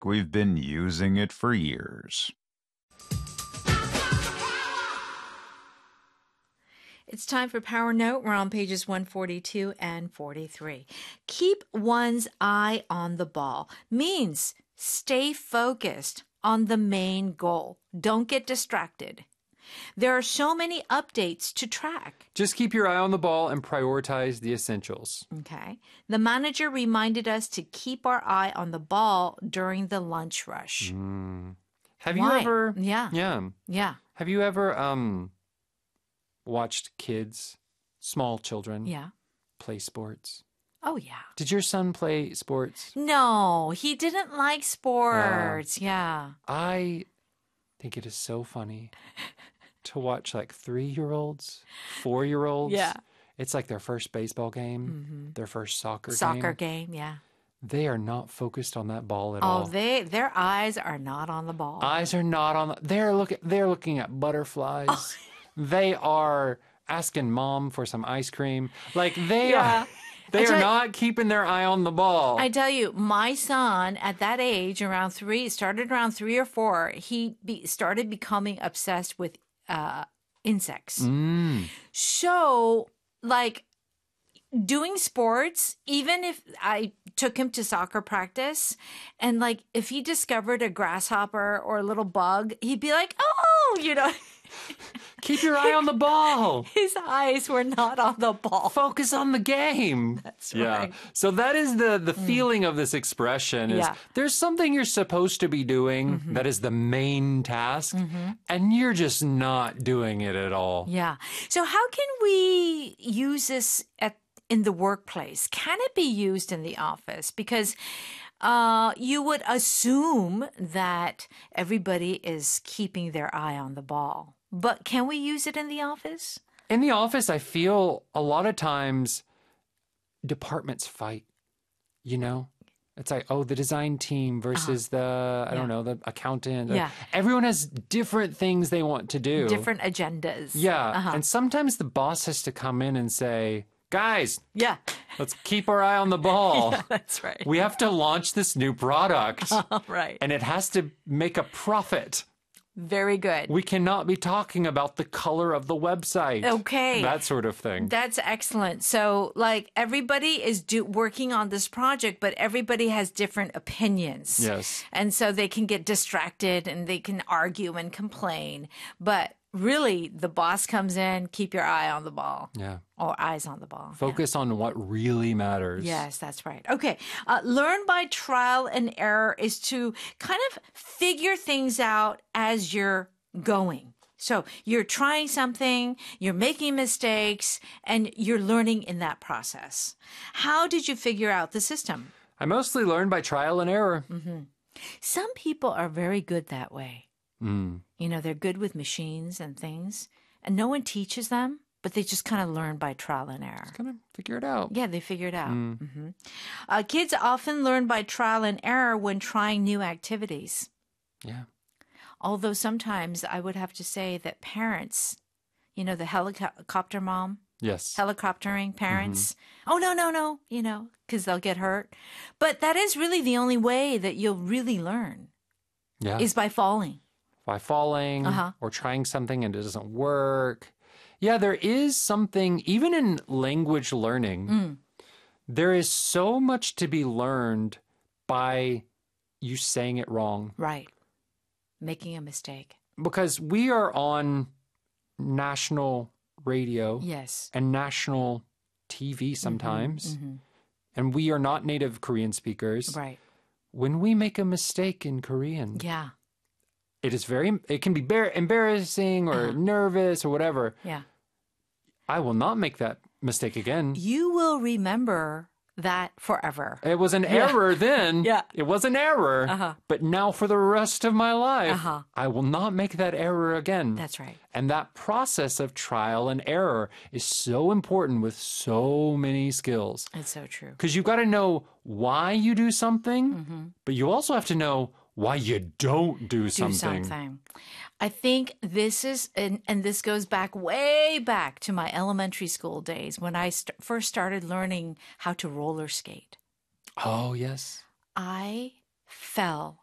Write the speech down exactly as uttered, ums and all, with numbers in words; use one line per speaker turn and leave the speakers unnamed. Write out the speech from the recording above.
we've been using it for years.
It's time for Power Note. We're on pages one forty-two and forty-three. Keep one's eye on the ball means stay focused on the main goal. Don't get distracted. There are so many updates to track.
Just keep your eye on the ball and prioritize the essentials.
Okay. The manager reminded us to keep our eye on the ball during the lunch rush.
Mm. Have
Why?
you ever...
Yeah.
Yeah.
Yeah.
Have you ever um watched kids, small children,
Yeah.
play sports?
Oh, yeah.
Did your son play sports?
No, he didn't like sports. yeah.
I think it is so funny to watch like three-year-olds, four-year-olds.
Yeah.
It's like their first baseball game,
Mm-hmm.
their first soccer,
Soccer
game.
game, yeah.
They are not focused on that ball at
Oh,
all.
they their eyes are not on the ball.
Eyes are not on the, they're looking they're looking at butterflies.
Oh.
They are asking mom for some ice cream. Like they
Yeah.
are they
I
are
tell-
not keeping their eye on the ball.
I tell you, my son at that age, around three, started around three or four, he be, started becoming obsessed with uh, insects.
Mm.
So, like, doing sports, even if I took him to soccer practice, and like, if he discovered a grasshopper or a little bug, he'd be like, oh, you know,
Keep your eye on the ball.
his eyes were not on the ball.
Focus on the game.
That's
Yeah.
right.
So that is the the feeling of this expression is
Yeah.
there's something you're supposed to be doing that is the main task and you're just not doing it at all.
Yeah. So how can we use this at in the workplace? Can it be used in the office? Because uh, you would assume that everybody is keeping their eye on the ball. But can we use it in the office?
In the office, I feel a lot of times departments fight, you know? It's like, oh, the design team versus the, I don't know, the accountant.
Yeah.
Everyone has different things they want to do.
Different agendas.
Yeah.
Uh-huh.
And sometimes the boss has to come in and say, guys,
Yeah.
let's keep our eye on the ball.
That's right.
We have to launch this new product
right.
and it has to make a profit.
Very good.
We cannot be talking about the color of the website.
Okay.
That sort of thing.
That's excellent. So, like, everybody is do- working on this project, but everybody has different opinions.
Yes.
And so they can get distracted and they can argue and complain. But really, the boss comes in, keep your eye on the ball.
Yeah.
Or eyes on the ball.
Focus on what really matters.
Yes, that's right. Okay. Uh, learn by trial and error is to kind of figure things out as you're going. So you're trying something, you're making mistakes, and you're learning in that process. How did you figure out the system?
I mostly learned by trial and error.
Mm-hmm. Some people are very good that way.
Mm.
You know, they're good with machines and things, and no one teaches them, but they just kind of learn by trial and error.
Kind of figure it out.
Yeah, they figure it out.
Mm.
hmm Uh, kids often learn by trial and error when trying new activities.
Yeah.
Although sometimes I would have to say that parents, you know, the helicopter mom,
Yes.
helicoptering parents, oh, no, no, no, you know, because they'll get hurt. But that is really the only way that you'll really learn
Yeah.
is by falling.
By falling
Uh-huh.
or trying something and it doesn't work. Yeah, there is something, even in language learning,
Mm.
there is so much to be learned by you saying it wrong.
Right. Making a mistake.
Because we are on national radio
Yes.
and national T V sometimes,
hmm
and we are not native Korean speakers.
Right.
When we make a mistake in Korean,
Yeah.
it is very, it can be bar- embarrassing or
Uh-huh.
nervous or whatever.
Yeah.
I will not make that mistake again.
You will remember that forever.
It was an
Yeah.
error then.
Yeah.
It was an error.
Uh-huh.
But now for the rest of my life,
Uh-huh.
I will not make that error again.
That's right.
And that process of trial and error is so important with so many skills.
It's so true.
Because you've got to know why you do something,
Mm-hmm.
but you also have to know why you don't do
Do
something.
something. I think this is, and, and this goes back way back to my elementary school days when I st- first started learning how to roller skate.
Oh, yes.
I fell